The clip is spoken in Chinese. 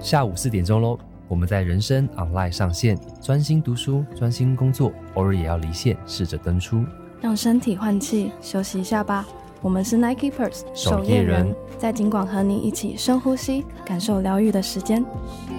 下午4点钟咯，我们在人生 online 上线，专心读书，专心工作，偶尔也要离线，试着登出， 让身体换气，休息一下吧。我们是 Night Keepers 守夜人， 在金广和你一起深呼吸，感受疗愈的时间。